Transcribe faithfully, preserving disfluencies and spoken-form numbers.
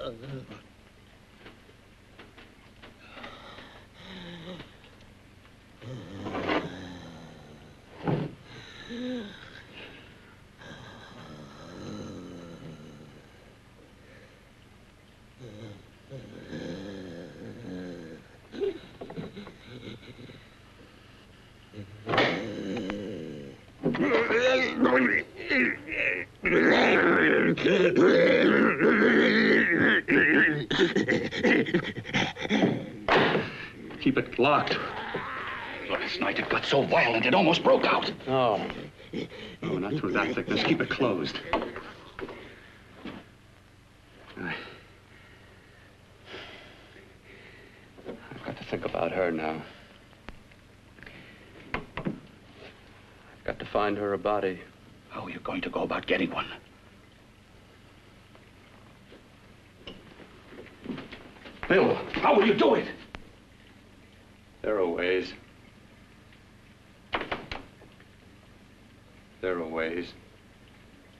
Keep it locked. Last night it got so violent it almost broke out. Oh. No, not through that thickness. Keep it closed. I... I've got to think about her now. I've got to find her a body. How are you going to go about getting one? Bill, how will you do it? There are ways. There are ways.